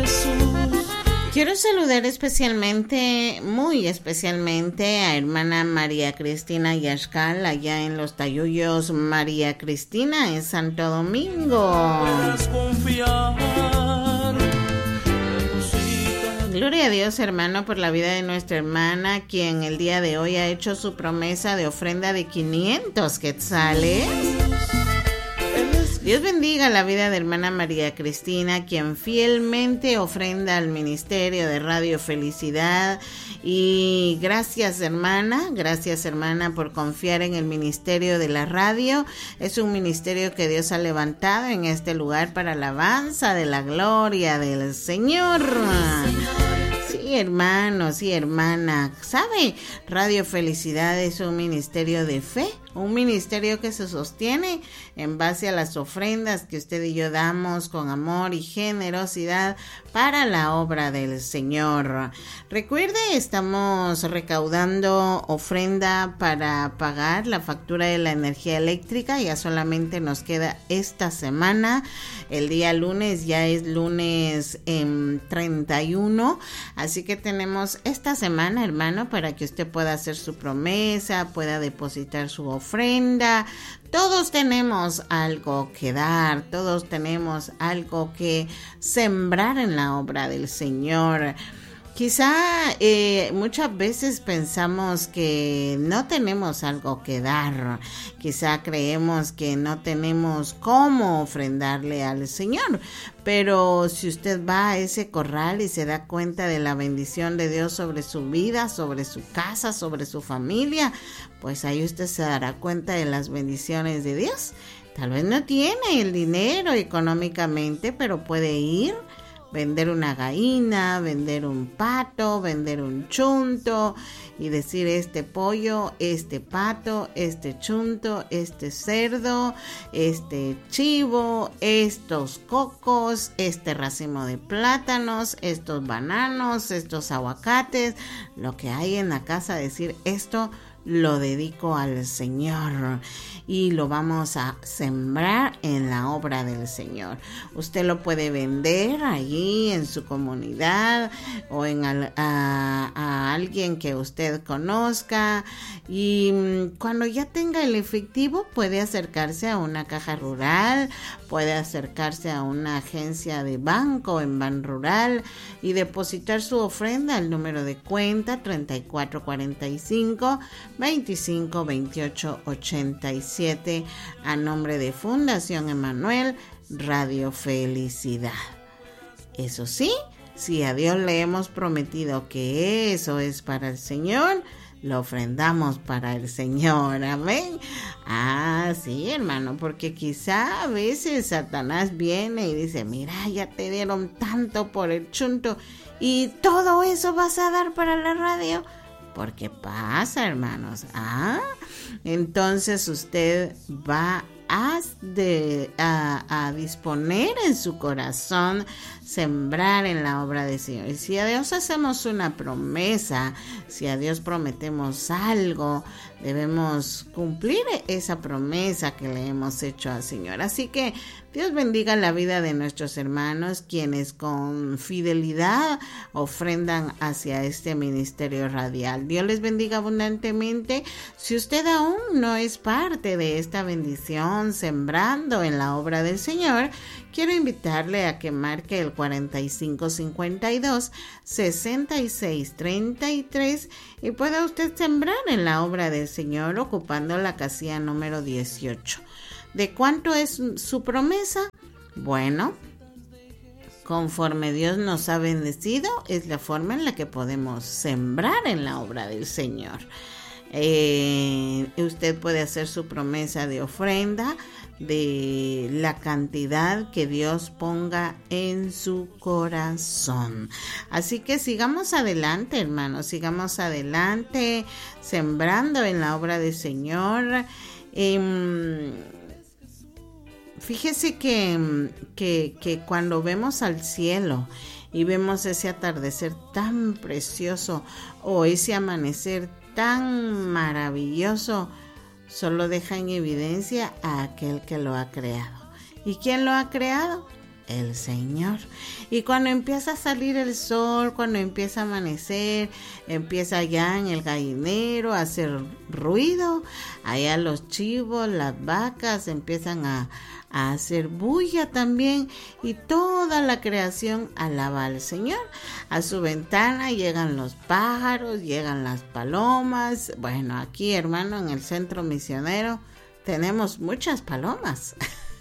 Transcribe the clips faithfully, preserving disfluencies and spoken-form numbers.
Quiero saludar especialmente, muy especialmente, a hermana María Cristina Yaxcal, allá en Los Tayuyos. María Cristina, en Santo Domingo. Gloria a Dios, hermano, por la vida de nuestra hermana, quien el día de hoy ha hecho su promesa de ofrenda de quinientos quetzales. Dios bendiga la vida de hermana María Cristina, quien fielmente ofrenda al ministerio de Radio Felicidad. Y gracias, hermana, gracias, hermana, por confiar en el ministerio de la radio. Es un ministerio que Dios ha levantado en este lugar para alabanza de la gloria del Señor. Sí, hermano, sí, hermana. ¿Sabe? Radio Felicidad es un ministerio de fe, un ministerio que se sostiene en base a las ofrendas que usted y yo damos con amor y generosidad para la obra del Señor. Recuerde, estamos recaudando ofrenda para pagar la factura de la energía eléctrica. Ya solamente nos queda esta semana. El día lunes ya es lunes eh, treinta y uno. Así que tenemos esta semana, hermano, para que usted pueda hacer su promesa, pueda depositar su ofrenda. Todos tenemos algo que dar, todos tenemos algo que sembrar en la obra del Señor. Quizá eh, muchas veces pensamos que no tenemos algo que dar, quizá creemos que no tenemos cómo ofrendarle al Señor, pero si usted va a ese corral y se da cuenta de la bendición de Dios sobre su vida, sobre su casa, sobre su familia, pues ahí usted se dará cuenta de las bendiciones de Dios. Tal vez no tiene el dinero económicamente, pero puede ir, vender una gallina, vender un pato, vender un chunto y decir: este pollo, este pato, este chunto, este cerdo, este chivo, estos cocos, este racimo de plátanos, estos bananos, estos aguacates, lo que hay en la casa, decir: esto lo dedico al Señor y lo vamos a sembrar en la obra del Señor. Usted lo puede vender allí en su comunidad o en al, a, a alguien que usted conozca, y cuando ya tenga el efectivo puede acercarse a una caja rural, puede acercarse a una agencia de banco en Ban Rural y depositar su ofrenda al número de cuenta treinta y cuatro cuarenta y cinco veinticinco veintiocho ochenta y siete a nombre de Fundación Emanuel Radio Felicidad. Eso sí, si a Dios le hemos prometido que eso es para el Señor, lo ofrendamos para el Señor, amén. Ah, sí, hermano, porque quizá a veces Satanás viene y dice: mira, ya te dieron tanto por el chunto y todo eso vas a dar para la radio. Porque pasa, hermanos. Ah, entonces usted va a, de, a, a disponer en su corazón, sembrar en la obra del Señor. Y si a Dios hacemos una promesa, si a Dios prometemos algo, debemos cumplir esa promesa que le hemos hecho al Señor. Así que Dios bendiga la vida de nuestros hermanos, quienes con fidelidad ofrendan hacia este ministerio radial. Dios les bendiga abundantemente. Si usted aún no es parte de esta bendición, sembrando en la obra del Señor, quiero invitarle a que marque el cuarenta y cinco cincuenta y dos sesenta y seis treinta y tres y pueda usted sembrar en la obra del Señor ocupando la casilla número dieciocho. ¿De cuánto es su promesa? Bueno, conforme Dios nos ha bendecido, es la forma en la que podemos sembrar en la obra del Señor. Eh, usted puede hacer su promesa de ofrenda de la cantidad que Dios ponga en su corazón. Así que sigamos adelante, hermanos, sigamos adelante sembrando en la obra del Señor. Eh, fíjese que, que, que cuando vemos al cielo y vemos ese atardecer tan precioso o ese amanecer tan maravilloso, solo deja en evidencia a aquel que lo ha creado. ¿Y quién lo ha creado? el Señor. Y cuando empieza a salir el sol, cuando empieza a amanecer, empieza ya en el gallinero a hacer ruido, allá los chivos, las vacas empiezan a, a hacer bulla también, y toda la creación alaba al Señor. A su ventana llegan los pájaros, llegan las palomas. Bueno, aquí, hermano, en el centro misionero tenemos muchas palomas.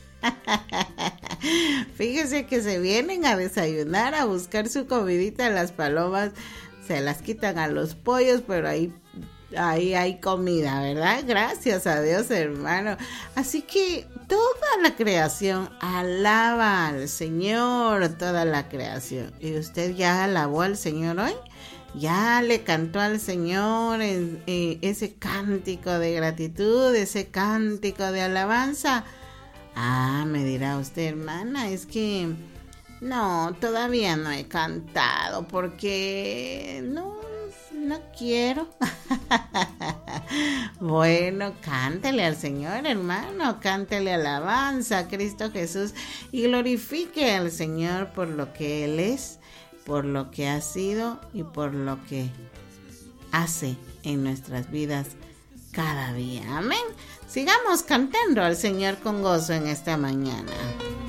Fíjese que se vienen a desayunar, a buscar su comidita. Las palomas se las quitan a los pollos, pero ahí, ahí hay comida, ¿verdad? Gracias a Dios, hermano. Así que toda la creación alaba al Señor, toda la creación. ¿Y usted ya alabó al Señor hoy? ¿Ya le cantó al Señor en, en ese cántico de gratitud, ese cántico de alabanza? Ah, me dirá usted, hermana, es que no, todavía no he cantado porque no, no quiero. Bueno, cántele al Señor, hermano, cántele alabanza a Cristo Jesús y glorifique al Señor por lo que Él es, por lo que ha sido y por lo que hace en nuestras vidas cada día. Amén. Sigamos cantando al Señor con gozo en esta mañana.